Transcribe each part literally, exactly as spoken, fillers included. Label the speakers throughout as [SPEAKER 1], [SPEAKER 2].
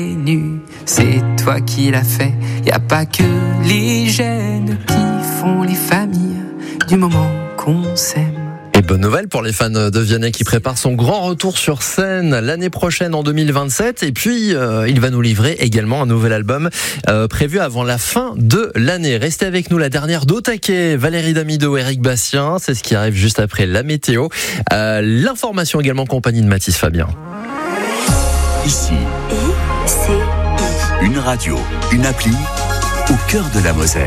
[SPEAKER 1] C'est toi qui l'as fait, y a pas que les gènes qui font les familles du moment qu'on s'aime.
[SPEAKER 2] Et bonne nouvelle pour les fans de Vianney qui prépare son grand retour sur scène l'année prochaine en deux mille vingt-sept. Et puis, euh, il va nous livrer également un nouvel album euh, prévu avant la fin de l'année. Restez avec nous, la dernière d'Au Taquet, Valérie Damido, Eric Bastien. C'est ce qui arrive juste après la météo. Euh, l'information également en compagnie de Mathis Fabien.
[SPEAKER 3] Ici,
[SPEAKER 4] I, C, I.
[SPEAKER 3] Une radio, une appli au cœur de la Moselle.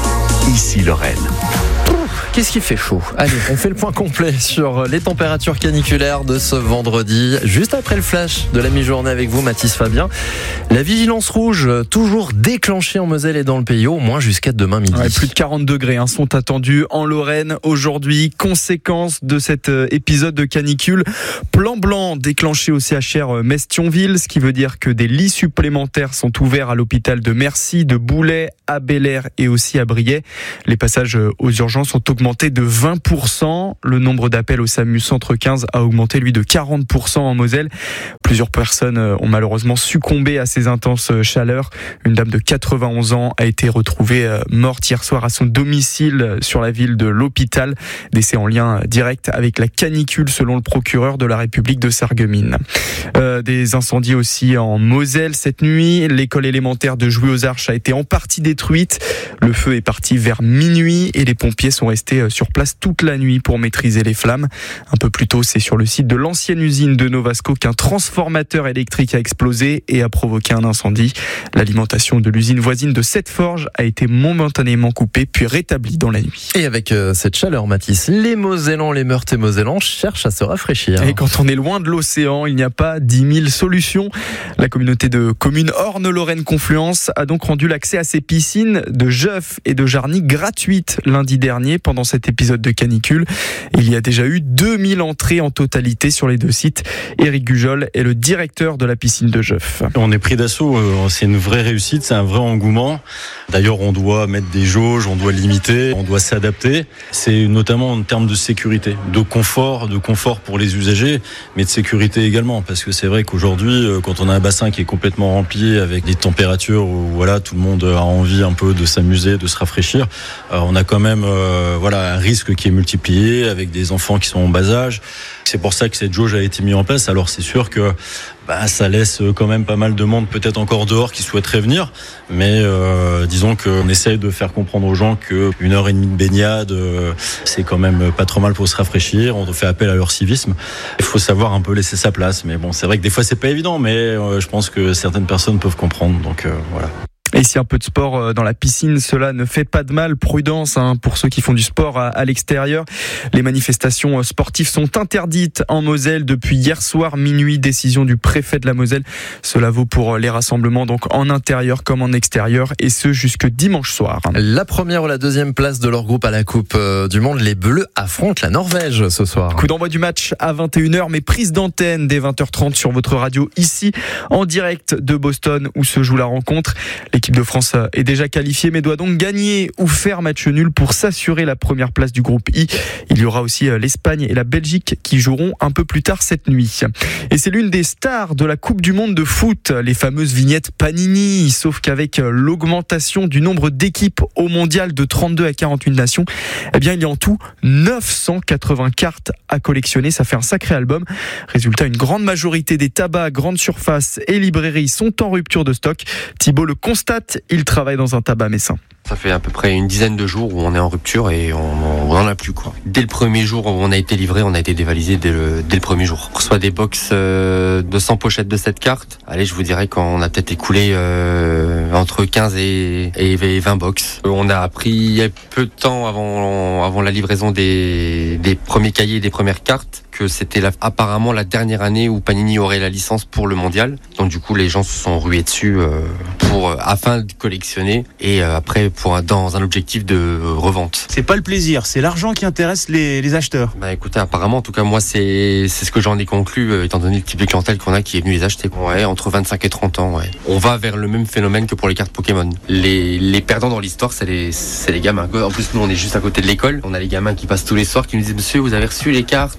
[SPEAKER 3] Ici Lorraine.
[SPEAKER 2] Qu'est-ce qui fait chaud ? Allez, on fait le point complet sur les températures caniculaires de ce vendredi, juste après le flash de la mi-journée avec vous, Mathis Fabien. La vigilance rouge, toujours déclenchée en Moselle et dans le pays, au moins jusqu'à demain midi.
[SPEAKER 5] Ouais, plus de quarante degrés hein, sont attendus en Lorraine aujourd'hui. Conséquence de cet euh, épisode de canicule. Plan blanc déclenché au C H R Metz-Thionville, ce qui veut dire que des lits supplémentaires sont ouverts à l'hôpital de Mercy, de Boulay, à Bel-Air et aussi à Briey. Les passages aux urgences ont augmenté de vingt pour cent. Le nombre d'appels au SAMU Centre quinze a augmenté, lui, de quarante pour cent en Moselle. Plusieurs personnes ont malheureusement succombé à ces intenses chaleurs. Une dame de quatre-vingt-onze ans a été retrouvée morte hier soir à son domicile sur la ville de l'Hôpital. Décès en lien direct avec la canicule, selon le procureur de la République de Sarreguemines. Euh, des incendies aussi en Moselle cette nuit. L'école élémentaire de Jouy aux Arches a été en partie détruite. Le feu est parti vers minuit et les pompiers sont restés sur place toute la nuit pour maîtriser les flammes. Un peu plus tôt, c'est sur le site de l'ancienne usine de Novasco qu'un transformateur électrique a explosé et a provoqué un incendie. L'alimentation de l'usine voisine de Sept-Forges a été momentanément coupée puis rétablie dans la nuit.
[SPEAKER 2] Et avec euh, cette chaleur, Mathis, les Mosellans, les Meurthe et Mosellans cherchent à se rafraîchir.
[SPEAKER 5] Et quand on est loin de l'océan, il n'y a pas dix mille solutions. La communauté de communes Orne-Lorraine Confluence a donc rendu l'accès à ses piscines de Jeuf et de Jarny gratuite lundi dernier pendant cet épisode de canicule. Il y a déjà eu deux mille entrées en totalité sur les deux sites. Éric Gujol est le directeur de la piscine de Jeuf.
[SPEAKER 6] On est pris d'assaut, c'est une vraie réussite, c'est un vrai engouement. D'ailleurs, on doit mettre des jauges, on doit limiter, on doit s'adapter. C'est notamment en termes de sécurité, de confort, de confort pour les usagers, mais de sécurité également. Parce que c'est vrai qu'aujourd'hui, quand on a un bassin qui est complètement rempli avec des températures où voilà, tout le monde a envie un peu de s'amuser, de se rafraîchir, on a quand même euh, voilà, un risque qui est multiplié avec des enfants qui sont en bas âge. C'est pour ça que cette jauge a été mise en place. Alors c'est sûr que bah, ça laisse quand même pas mal de monde peut-être encore dehors qui souhaiterait venir, mais euh, disons qu'on essaye de faire comprendre aux gens qu'une heure et demie de baignade, euh, c'est quand même pas trop mal pour se rafraîchir. On fait appel à leur civisme. Il faut savoir un peu laisser sa place, mais bon, c'est vrai que des fois c'est pas évident, mais euh, je pense que certaines personnes peuvent comprendre, donc euh, voilà.
[SPEAKER 5] Et si un peu de sport dans la piscine, cela ne fait pas de mal. Prudence hein, pour ceux qui font du sport à, à l'extérieur. Les manifestations sportives sont interdites en Moselle depuis hier soir minuit. Décision du préfet de la Moselle. Cela vaut pour les rassemblements donc en intérieur comme en extérieur, et ce jusque dimanche soir.
[SPEAKER 2] La première ou la deuxième place de leur groupe à la Coupe du Monde, les Bleus affrontent la Norvège ce soir.
[SPEAKER 5] Coup d'envoi du match à vingt et une heures, mais prise d'antenne dès vingt heures trente sur votre radio ici en direct de Boston où se joue la rencontre. L'équipe de France est déjà qualifiée mais doit donc gagner ou faire match nul pour s'assurer la première place du groupe I. Il y aura aussi l'Espagne et la Belgique qui joueront un peu plus tard cette nuit. Et c'est l'une des stars de la Coupe du Monde de foot, les fameuses vignettes Panini. Sauf qu'avec l'augmentation du nombre d'équipes au mondial de trente-deux à quarante-huit nations, eh bien il y a en tout neuf cent quatre-vingts cartes à collectionner. Ça fait un sacré album. Résultat, une grande majorité des tabacs, grandes surfaces et librairies sont en rupture de stock. Thibaut le constate. Il travaille dans un tabac messin.
[SPEAKER 7] Ça fait à peu près une dizaine de jours où on est en rupture et on n'en a plus quoi. Dès le premier jour où on a été livré, on a été dévalisé dès le, dès le premier jour. On reçoit des box euh, de cent pochettes de cette carte. Allez, je vous dirais qu'on a peut-être écoulé euh, entre quinze et, et vingt box. On a appris il y a peu de temps avant, avant la livraison des, des premiers cahiers et des premières cartes que c'était la, apparemment la dernière année où Panini aurait la licence pour le mondial. Donc du coup, les gens se sont rués dessus euh, pour, afin de collectionner et euh, après pour dans un objectif de revente.
[SPEAKER 8] C'est pas le plaisir, c'est l'argent qui intéresse les, les acheteurs.
[SPEAKER 7] Bah écoutez, apparemment, en tout cas moi c'est c'est ce que j'en ai conclu, euh, étant donné le type de clientèle qu'on a qui est venu les acheter. Ouais, entre vingt-cinq et trente ans. Ouais. On va vers le même phénomène que pour les cartes Pokémon. Les les perdants dans l'histoire, c'est les c'est les gamins. En plus nous on est juste à côté de l'école. On a les gamins qui passent tous les soirs qui nous disent monsieur vous avez reçu les cartes. On dit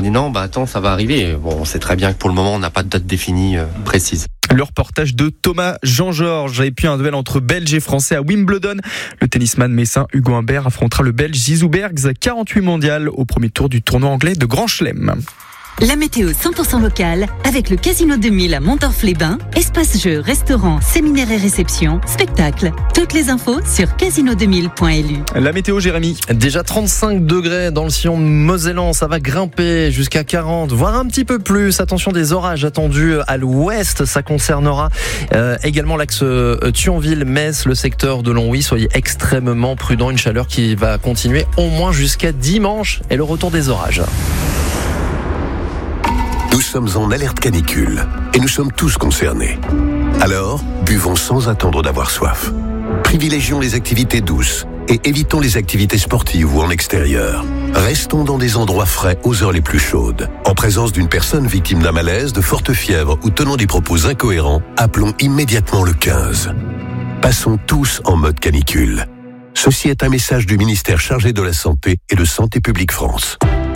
[SPEAKER 7] dit non, bah attends, ça va arriver. Bon, on sait très bien que pour le moment, on n'a pas de date définie euh, précise.
[SPEAKER 5] Le reportage de Thomas Jean-Georges. Et puis un duel entre Belges et Français à Wimbledon. Le tennisman messin Hugo Humbert affrontera le Belge Zizou Bergs, quarante-huit mondial, au premier tour du tournoi anglais de Grand Chelem.
[SPEAKER 9] La météo cent pour cent locale avec le Casino deux mille à Montorf-les-Bains. Espace jeux, restaurant, séminaire et réception, spectacle. Toutes les infos sur casino deux mille point l u.
[SPEAKER 5] La météo, Jérémy.
[SPEAKER 2] Déjà trente-cinq degrés dans le sillon mosellan, ça va grimper jusqu'à quarante, voire un petit peu plus. Attention, des orages attendus à l'ouest, ça concernera euh, également l'axe euh, Thionville-Metz, le secteur de Longwy. Soyez extrêmement prudents, une chaleur qui va continuer au moins jusqu'à dimanche et le retour des orages.
[SPEAKER 3] Nous sommes en alerte canicule et nous sommes tous concernés. Alors, buvons sans attendre d'avoir soif. Privilégions les activités douces et évitons les activités sportives ou en extérieur. Restons dans des endroits frais aux heures les plus chaudes. En présence d'une personne victime d'un malaise, de forte fièvre ou tenant des propos incohérents, appelons immédiatement le quinze. Passons tous en mode canicule. Ceci est un message du ministère chargé de la Santé et de Santé publique France.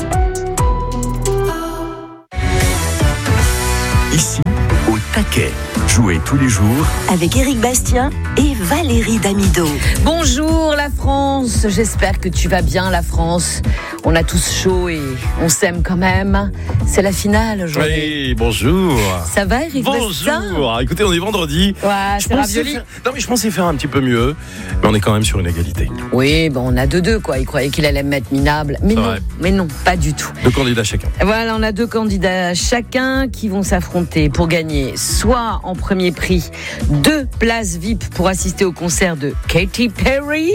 [SPEAKER 3] Ici, au taquet. Jouez tous les jours
[SPEAKER 4] avec Éric Bastien et Valérie Damido.
[SPEAKER 10] Bonjour la France, j'espère que tu vas bien la France. On a tous chaud et on s'aime quand même. C'est la finale aujourd'hui.
[SPEAKER 11] Oui, bonjour.
[SPEAKER 10] Ça va Éric Bastien ?
[SPEAKER 11] Bonjour. Écoutez, on est vendredi.
[SPEAKER 10] Ouais,
[SPEAKER 11] je
[SPEAKER 10] c'est ravioli.
[SPEAKER 11] Faire... Non mais je pensais faire un petit peu mieux, mais on est quand même sur une égalité.
[SPEAKER 10] Oui, bon, on a deux deux quoi. Il croyait qu'il allait me mettre minable, mais
[SPEAKER 11] c'est
[SPEAKER 10] non,
[SPEAKER 11] vrai.
[SPEAKER 10] mais non, pas du tout.
[SPEAKER 11] Deux candidats chacun.
[SPEAKER 10] Voilà, on a deux candidats chacun qui vont s'affronter pour gagner soit en premier prix deux places V I P pour assister au concert de Katy Perry.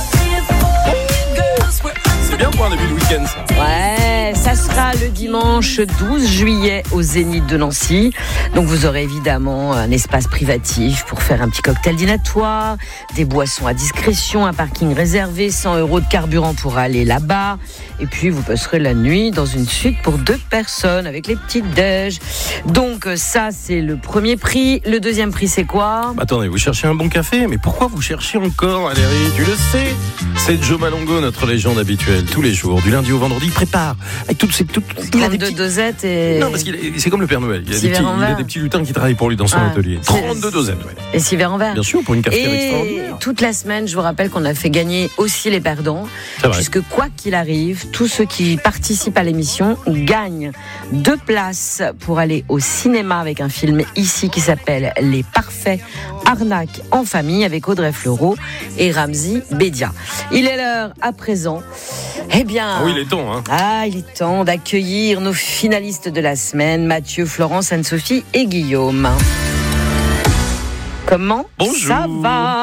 [SPEAKER 11] C'est bien pour un début de week-end ça.
[SPEAKER 10] Ouais, ça sera le dimanche douze juillet au Zénith de Nancy. Donc vous aurez évidemment un espace privatif pour faire un petit cocktail dînatoire, des boissons à discrétion, un parking réservé, cent euros de carburant pour aller là-bas. Et puis vous passerez la nuit dans une suite pour deux personnes avec les petites déj. Donc ça c'est le premier prix. Le deuxième prix c'est quoi ?
[SPEAKER 11] Bah, attendez, vous cherchez un bon café, mais pourquoi vous cherchez encore Valérie ? Tu le sais, c'est Joe Malongo, notre légende habituelle, tous les jours, du lundi au vendredi, il prépare avec toutes ces toutes.
[SPEAKER 10] Il a des petits... dosettes et.
[SPEAKER 11] Non, parce qu'il est, c'est comme le Père Noël. Il y a, des petits, il a des petits lutins qui travaillent pour lui dans son
[SPEAKER 10] ah,
[SPEAKER 11] atelier. trente-deux dosettes, ouais.
[SPEAKER 10] Et six verres en verre.
[SPEAKER 11] Bien sûr, pour une cafetière
[SPEAKER 10] et
[SPEAKER 11] extraordinaire.
[SPEAKER 10] Toute la semaine, je vous rappelle qu'on a fait gagner aussi les perdants. Puisque quoi qu'il arrive, tous ceux qui participent à l'émission gagnent deux places pour aller au cinéma avec un film ici qui s'appelle Les Parfaits Arnaques en famille avec Audrey Fleurot et Ramzi Bedia. Il est l'heure à présent. Eh bien.
[SPEAKER 11] Ah oui, il est temps, hein.
[SPEAKER 10] Ah, il est temps d'accueillir nos finalistes de la semaine, Mathieu, Florence, Anne-Sophie et Guillaume. Comment
[SPEAKER 11] Bonjour.
[SPEAKER 10] ça va ?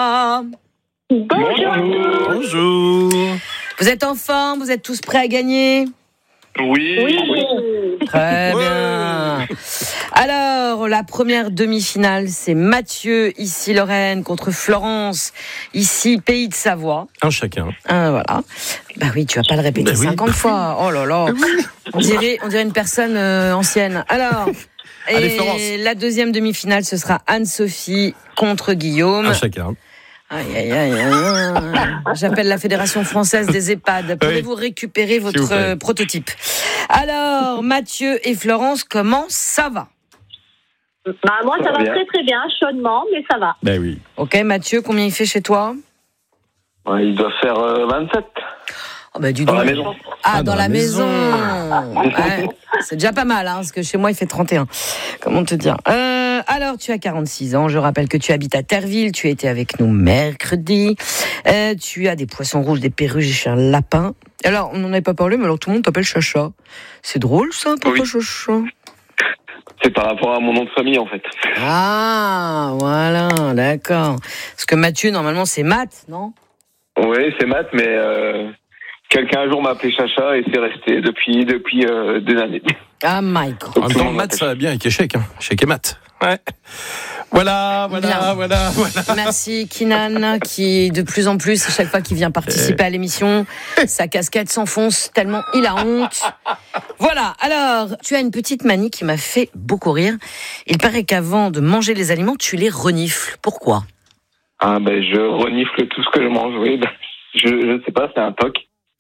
[SPEAKER 12] Bonjour.
[SPEAKER 11] Bonjour.
[SPEAKER 10] Vous êtes en forme ? Vous êtes tous prêts à gagner ?
[SPEAKER 12] Oui. oui.
[SPEAKER 10] Très bien. Alors, la première demi-finale, c'est Mathieu, ici Lorraine, contre Florence, ici Pays de Savoie.
[SPEAKER 11] Un chacun.
[SPEAKER 10] Ah, voilà. Bah oui, tu vas pas le répéter
[SPEAKER 11] bah oui,
[SPEAKER 10] cinquante
[SPEAKER 11] bah
[SPEAKER 10] fois.
[SPEAKER 11] Oui.
[SPEAKER 10] Oh là là. Oui. On dirait, on dirait une personne euh, ancienne. Alors,
[SPEAKER 11] Allez,
[SPEAKER 10] et
[SPEAKER 11] Florence.
[SPEAKER 10] La deuxième demi-finale, ce sera Anne-Sophie contre Guillaume.
[SPEAKER 11] Un chacun.
[SPEAKER 10] Aïe, aïe, aïe, aïe. J'appelle la Fédération française des EHPAD. Pouvez-vous oui. récupérer votre euh, prototype ? Alors, Mathieu et Florence, comment ça va ?
[SPEAKER 12] Bah, moi, ça, ça va bien. Très très bien, chaudement, mais ça va.
[SPEAKER 11] Ben oui.
[SPEAKER 10] Ok, Mathieu, combien il fait chez toi ?
[SPEAKER 13] Ouais, il doit faire euh, vingt-sept.
[SPEAKER 10] Oh bah, du
[SPEAKER 13] dans
[SPEAKER 10] donc.
[SPEAKER 13] la maison.
[SPEAKER 10] Ah, ah dans, dans la, la maison, maison. Ouais, c'est déjà pas mal, hein, parce que chez moi, il fait trente et un. Comment te dire ? euh, Alors, tu as quarante-six ans. Je rappelle que tu habites à Terreville. Tu as été avec nous mercredi. Euh, tu as des poissons rouges, des perruches et un lapin. Alors, on n'en avait pas parlé, mais alors tout le monde t'appelle Chacha. C'est drôle, ça, pourquoi oui. Chacha ?
[SPEAKER 13] C'est par rapport à mon nom de famille, en fait.
[SPEAKER 10] Ah, voilà, d'accord. Parce que Mathieu, normalement, c'est Matt, non ?
[SPEAKER 13] Oui, c'est Matt, mais euh, quelqu'un un jour m'a appelé Chacha et c'est resté depuis, depuis euh, des années.
[SPEAKER 10] Ah, Michael.
[SPEAKER 11] En même temps, Matt, ça va bien avec Échec. Hein. Échec et Matt. Ouais. Voilà, voilà, bien. voilà, voilà.
[SPEAKER 10] Merci Kinan, qui de plus en plus, à chaque fois qu'il vient participer à l'émission, sa casquette s'enfonce tellement il a honte. Voilà, alors, tu as une petite manie qui m'a fait beaucoup rire. Il paraît qu'avant de manger les aliments, tu les renifles. Pourquoi ?
[SPEAKER 13] Ah ben, je renifle tout ce que je mange, oui. Je ne sais pas, c'est un toc.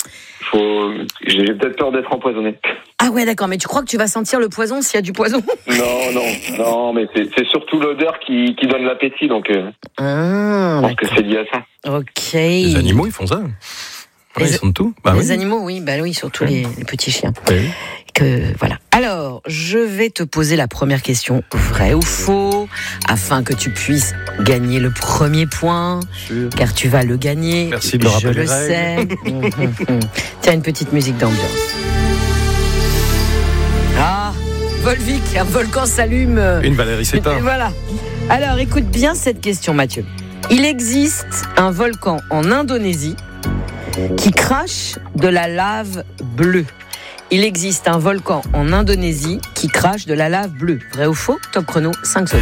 [SPEAKER 13] Faut... J'ai peut-être peur d'être empoisonné.
[SPEAKER 10] Ah ouais, d'accord, mais tu crois que tu vas sentir le poison s'il y a du poison?
[SPEAKER 13] Non, non, non, mais c'est, c'est surtout l'odeur qui, qui donne l'appétit, donc euh,
[SPEAKER 10] ah,
[SPEAKER 13] je pense que c'est lié à ça.
[SPEAKER 10] Ok.
[SPEAKER 11] Les animaux, ils font ça. Ouais,
[SPEAKER 10] les,
[SPEAKER 11] ils sentent tout. Bah,
[SPEAKER 10] les
[SPEAKER 11] oui.
[SPEAKER 10] animaux, oui, bah oui, surtout oui. Les, les petits chiens.
[SPEAKER 11] Oui.
[SPEAKER 10] Que, voilà. Alors, je vais te poser la première question, vrai ou faux, afin que tu puisses gagner le premier point,
[SPEAKER 11] Sûr.
[SPEAKER 10] car tu vas le gagner.
[SPEAKER 11] Merci de me rappeler
[SPEAKER 10] je le sais. mmh, mmh, mmh. Tiens, une petite musique d'ambiance. Ah, Volvic, un volcan s'allume.
[SPEAKER 11] Une Valérie Sétain.
[SPEAKER 10] Voilà. Alors, écoute bien cette question, Mathieu. Il existe un volcan en Indonésie qui crache de la lave bleue. Il existe un volcan en Indonésie qui crache de la lave bleue. Vrai ou faux? Top chrono, cinq secondes.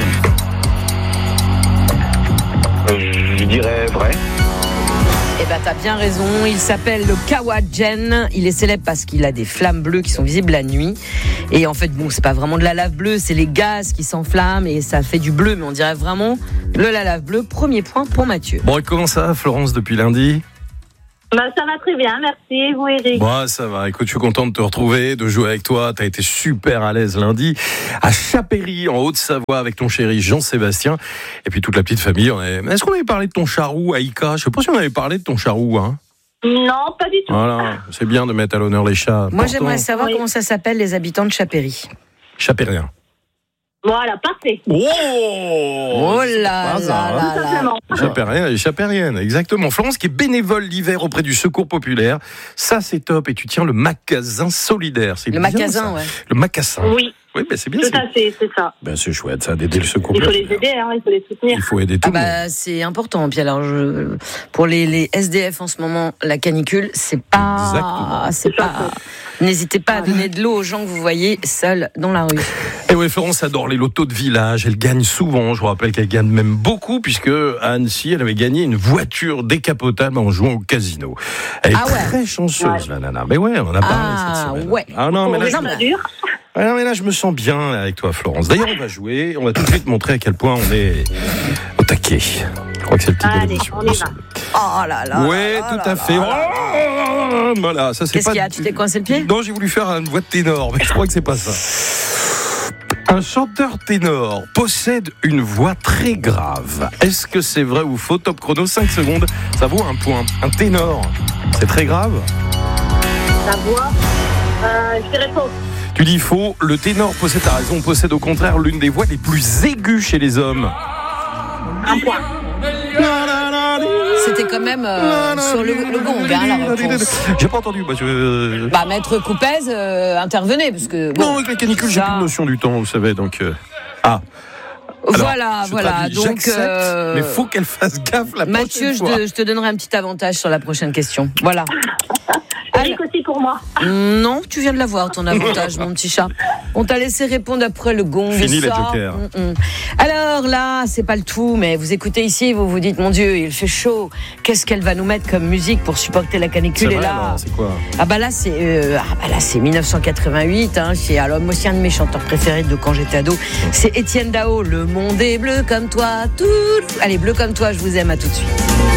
[SPEAKER 13] Je dirais vrai.
[SPEAKER 10] Eh ben, t'as bien raison. Il s'appelle le Kawajen. Il est célèbre parce qu'il a des flammes bleues qui sont visibles la nuit. Et en fait, bon, c'est pas vraiment de la lave bleue, c'est les gaz qui s'enflamment et ça fait du bleu. Mais on dirait vraiment le la lave bleue. Premier point pour Mathieu.
[SPEAKER 11] Bon, et comment ça va, Florence, depuis lundi?
[SPEAKER 12] Bah, ça va très bien, merci. Et vous, Eric?
[SPEAKER 11] Bon, ça va. Écoute, je suis content de te retrouver, de jouer avec toi. T'as été super à l'aise lundi à Chapéry, en Haute-Savoie, avec ton chéri Jean-Sébastien. Et puis toute la petite famille. On est... Est-ce qu'on avait parlé de ton charroux, Aïka? Je sais pas si on avait parlé de ton charroux, hein.
[SPEAKER 12] Non, pas du tout.
[SPEAKER 11] Voilà, c'est bien de mettre à l'honneur les chats.
[SPEAKER 10] Moi,
[SPEAKER 11] Pourtant,
[SPEAKER 10] j'aimerais savoir
[SPEAKER 12] oui.
[SPEAKER 10] comment ça s'appelle les habitants de Chapéry.
[SPEAKER 11] Chapérien.
[SPEAKER 12] Voilà, parfait.
[SPEAKER 11] Oh,
[SPEAKER 10] Oh là là là
[SPEAKER 12] Tout
[SPEAKER 10] là.
[SPEAKER 12] simplement.
[SPEAKER 11] Chapérienne et chapérienne, exactement. Florence qui est bénévole l'hiver auprès du Secours Populaire. Ça, c'est top. Et tu tiens le magasin solidaire. C'est
[SPEAKER 10] Le
[SPEAKER 11] bien,
[SPEAKER 10] magasin,
[SPEAKER 11] ça.
[SPEAKER 10] ouais.
[SPEAKER 11] Le macassin.
[SPEAKER 12] Oui,
[SPEAKER 11] Oui, ben c'est bien.
[SPEAKER 12] tout
[SPEAKER 11] c'est...
[SPEAKER 12] à fait, c'est ça.
[SPEAKER 11] Ben, c'est chouette, ça, d'aider le Secours
[SPEAKER 12] Il faut
[SPEAKER 11] Populaire.
[SPEAKER 12] les aider, hein, il faut les soutenir.
[SPEAKER 11] Il faut aider tout
[SPEAKER 10] Ah
[SPEAKER 11] le monde.
[SPEAKER 10] bah, c'est important. Puis alors, je, pour les, les S D F en ce moment, la canicule, c'est pas,
[SPEAKER 11] Exactement.
[SPEAKER 10] c'est pas. N'hésitez pas à donner de l'eau aux gens que vous voyez seuls dans la rue.
[SPEAKER 11] Et ouais, Florence adore les lotos de village. Elle gagne souvent. Je vous rappelle qu'elle gagne même beaucoup, puisque à Annecy, elle avait gagné une voiture décapotable en jouant au casino. Elle est
[SPEAKER 10] Ah ouais.
[SPEAKER 11] très chanceuse, la nana. Mais ouais, on en a parlé
[SPEAKER 10] Ah,
[SPEAKER 11] cette semaine.
[SPEAKER 10] ouais.
[SPEAKER 11] Ah non, mais là,
[SPEAKER 12] Oui,
[SPEAKER 11] je...
[SPEAKER 12] ça dure.
[SPEAKER 11] Ah non, mais là, je me sens bien avec toi, Florence. D'ailleurs, on va jouer. On va tout de suite montrer à quel point on est au taquet. Je crois que c'est le titre de
[SPEAKER 12] Allez,
[SPEAKER 11] l'émission.
[SPEAKER 12] on y va.
[SPEAKER 10] Oh là là.
[SPEAKER 11] Ouais,
[SPEAKER 10] là
[SPEAKER 11] tout
[SPEAKER 10] là
[SPEAKER 11] à fait.
[SPEAKER 10] là là.
[SPEAKER 11] Oh, voilà, ça c'est
[SPEAKER 10] Qu'est-ce
[SPEAKER 11] pas.
[SPEAKER 10] qu'il y a? Tu t'es coincé le pied?
[SPEAKER 11] Non, j'ai voulu faire une voix de ténor, mais je crois que c'est pas ça. Un chanteur ténor possède une voix très grave. Est-ce que c'est vrai ou faux? Top chrono, cinq secondes. Ça vaut un point. Un ténor, c'est très grave.
[SPEAKER 12] La voix, euh, je dirais faux.
[SPEAKER 11] Tu dis faux. Le ténor possède, t'as raison, possède au contraire l'une des voix les plus aiguës chez les hommes.
[SPEAKER 12] Un point.
[SPEAKER 10] C'était quand même euh, sur le, le gong, hein, la réponse.
[SPEAKER 11] J'ai pas entendu. Bah, je...
[SPEAKER 10] Bah, maître Coupez, euh, intervenez, parce que. Bon,
[SPEAKER 11] non, avec la canicule, j'ai
[SPEAKER 10] ça...
[SPEAKER 11] plus de notion du temps, vous savez, donc. Euh... Ah. Alors,
[SPEAKER 10] voilà,
[SPEAKER 11] je
[SPEAKER 10] voilà.
[SPEAKER 11] traduis,
[SPEAKER 10] Donc,
[SPEAKER 11] j'accepte,
[SPEAKER 10] euh...
[SPEAKER 11] mais faut qu'elle fasse gaffe la
[SPEAKER 10] Mathieu,
[SPEAKER 11] prochaine
[SPEAKER 10] je
[SPEAKER 11] fois.
[SPEAKER 10] te, je te donnerai un petit avantage sur la prochaine question. Voilà.
[SPEAKER 12] Eric aussi pour moi.
[SPEAKER 10] Non, tu viens de l'avoir, ton avantage, mon petit chat. On t'a laissé répondre après le gong.
[SPEAKER 11] Fini
[SPEAKER 10] ça.
[SPEAKER 11] les jokers.
[SPEAKER 10] Mm-mm. Alors là, c'est pas le tout, mais vous écoutez ici, vous vous dites, mon Dieu, il fait chaud. Qu'est-ce qu'elle va nous mettre comme musique pour supporter la canicule?
[SPEAKER 11] C'est
[SPEAKER 10] Et
[SPEAKER 11] vrai,
[SPEAKER 10] là,
[SPEAKER 11] alors, c'est quoi?
[SPEAKER 10] ah bah là, c'est euh, ah bah là, c'est dix-neuf cent quatre-vingt-huit. Hein, c'est alors moi aussi un de mes chanteurs préférés de quand j'étais ado. C'est Étienne Dao. Le monde est bleu comme toi. Tout. Allez, bleu comme toi. Je vous aime. À tout de suite.